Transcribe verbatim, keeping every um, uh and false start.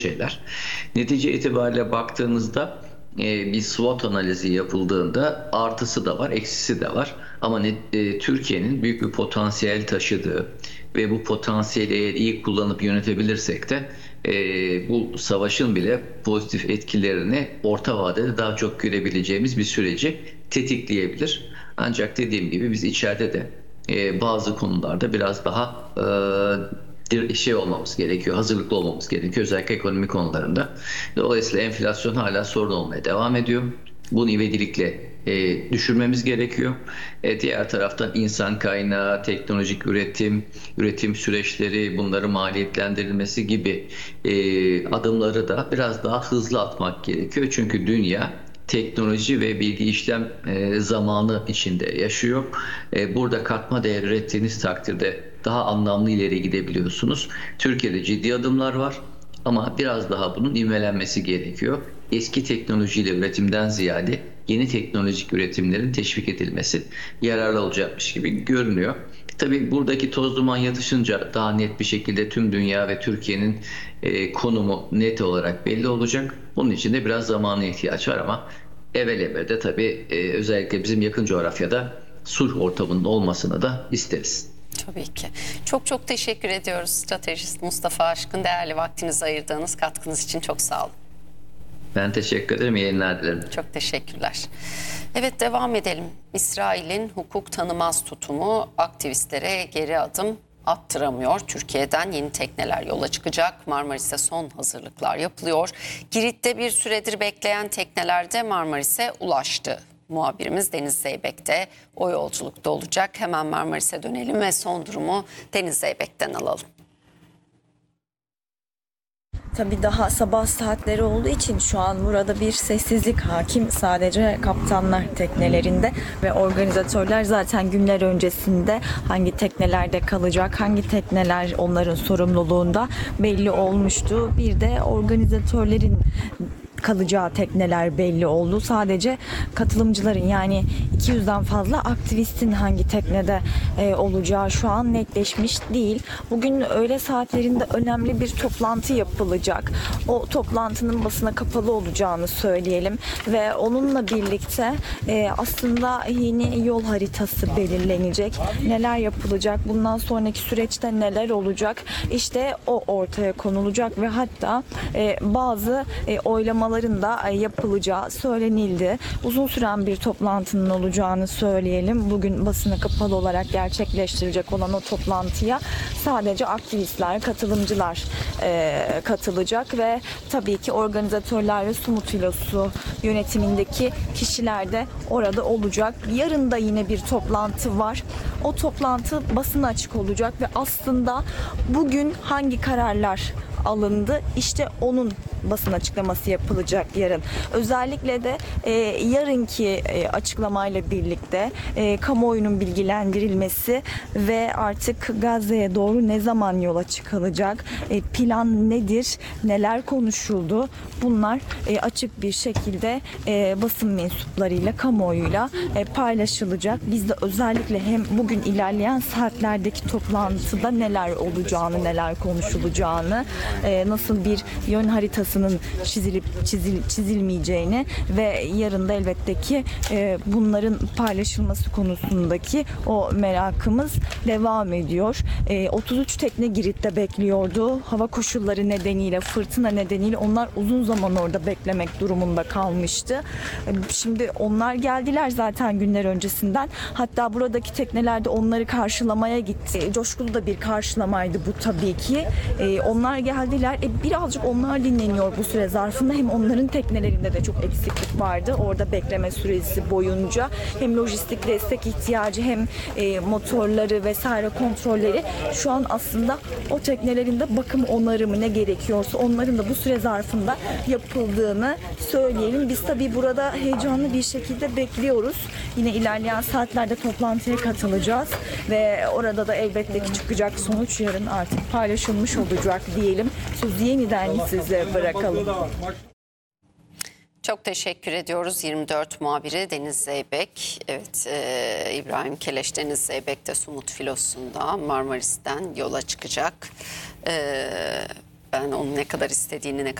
şeyler. Netice itibariyle baktığınızda e, bir SWOT analizi yapıldığında artısı da var, eksisi de var. Ama ne- e, Türkiye'nin büyük bir potansiyel taşıdığı ve bu potansiyeli eğer iyi kullanıp yönetebilirsek de e, bu savaşın bile pozitif etkilerini orta vadede daha çok görebileceğimiz bir süreci tetikleyebilir. Ancak dediğim gibi biz içeride de e, bazı konularda biraz daha bir şey olmamız gerekiyor, hazırlıklı olmamız gerekiyor özellikle ekonomi konularında. Dolayısıyla enflasyon hala sorun olmaya devam ediyor. Bunu ivedilikle e, düşürmemiz gerekiyor. E, diğer taraftan insan kaynağı, teknolojik üretim, üretim süreçleri, bunların maliyetlendirilmesi gibi e, adımları da biraz daha hızlı atmak gerekiyor. Çünkü dünya teknoloji ve bilgi işlem e, zamanı içinde yaşıyor. E, burada katma değer ürettiğiniz takdirde daha anlamlı ileri gidebiliyorsunuz. Türkiye'de ciddi adımlar var ama biraz daha bunun ivmelenmesi gerekiyor. Eski teknolojiyle üretimden ziyade yeni teknolojik üretimlerin teşvik edilmesi yararlı olacakmış gibi görünüyor. Tabii buradaki toz duman yatışınca daha net bir şekilde tüm dünya ve Türkiye'nin e, konumu net olarak belli olacak. Bunun için de biraz zamana ihtiyaç var ama evvelebede tabii e, özellikle bizim yakın coğrafyada sulh ortamının olmasını da isteriz. Tabii ki. Çok çok teşekkür ediyoruz stratejist Mustafa Aşkın. Değerli vaktinizi ayırdığınız katkınız için çok sağ olun. Ben teşekkür ederim. İyi yayınlar dilerim. Çok teşekkürler. Evet, devam edelim. İsrail'in hukuk tanımaz tutumu aktivistlere geri adım attıramıyor. Türkiye'den yeni tekneler yola çıkacak. Marmaris'e son hazırlıklar yapılıyor. Girit'te bir süredir bekleyen tekneler de Marmaris'e ulaştı. Muhabirimiz Deniz Zeybek de o yolculukta olacak. Hemen Marmaris'e dönelim ve son durumu Deniz Zeybek'ten alalım. Tabii daha sabah saatleri olduğu için şu an burada bir sessizlik hakim, sadece kaptanlar teknelerinde ve organizatörler zaten günler öncesinde hangi teknelerde kalacak, hangi tekneler onların sorumluluğunda belli olmuştu. Bir de organizatörlerin kalacağı tekneler belli oldu. Sadece katılımcıların, yani iki yüzden fazla aktivistin hangi teknede e, olacağı şu an netleşmiş değil. Bugün öğle saatlerinde önemli bir toplantı yapılacak. O toplantının basına kapalı olacağını söyleyelim ve onunla birlikte e, aslında yeni yol haritası belirlenecek. Neler yapılacak? Bundan sonraki süreçte neler olacak? İşte o ortaya konulacak ve hatta e, bazı e, oylamalar da yapılacağı söylenildi. Uzun süren bir toplantının olacağını söyleyelim. Bugün basına kapalı olarak gerçekleştirecek olan o toplantıya sadece aktivistler, katılımcılar e, katılacak ve tabii ki organizatörler ve Sumut Filosu yönetimindeki kişiler de orada olacak. Yarın da yine bir toplantı var. O toplantı basına açık olacak ve aslında bugün hangi kararlar alındı, İşte onun basın açıklaması yapılacak yarın. Özellikle de e, yarınki e, açıklamayla birlikte e, kamuoyunun bilgilendirilmesi ve artık Gazze'ye doğru ne zaman yola çıkılacak, e, plan nedir, neler konuşuldu, bunlar e, açık bir şekilde e, basın mensuplarıyla, kamuoyuyla e, paylaşılacak. Biz de özellikle hem bugün ilerleyen saatlerdeki toplantıda neler olacağını, neler konuşulacağını, e, nasıl bir yön haritası çizilip çizil, çizilmeyeceğini ve yarın da elbette ki e, bunların paylaşılması konusundaki o merakımız devam ediyor. E, otuz üç tekne Girit'te bekliyordu. Hava koşulları nedeniyle, fırtına nedeniyle onlar uzun zaman orada beklemek durumunda kalmıştı. E, şimdi onlar geldiler zaten günler öncesinden. Hatta buradaki teknelerde onları karşılamaya gitti. E, coşkulu da bir karşılamaydı bu tabii ki. E, onlar geldiler. E, birazcık onlar dinleniyor bu süre zarfında. Hem onların teknelerinde de çok eksiklik vardı orada bekleme süresi boyunca. Hem lojistik destek ihtiyacı, hem e, motorları vesaire kontrolleri. Şu an aslında o teknelerin de bakım onarımı ne gerekiyorsa onların da bu süre zarfında yapıldığını söyleyelim. Biz tabii burada heyecanlı bir şekilde bekliyoruz. Yine ilerleyen saatlerde toplantıya katılacağız ve orada da elbette ki çıkacak sonuç yarın artık paylaşılmış olacak diyelim. Sözü yeniden size bırakalım. Çok teşekkür ediyoruz yirmi dört muhabiri Deniz Zeybek. Evet, e, İbrahim Keleş, Deniz Zeybek de Sumut Filosu'nda Marmaris'ten yola çıkacak. E, Ben onun ne kadar istediğini, ne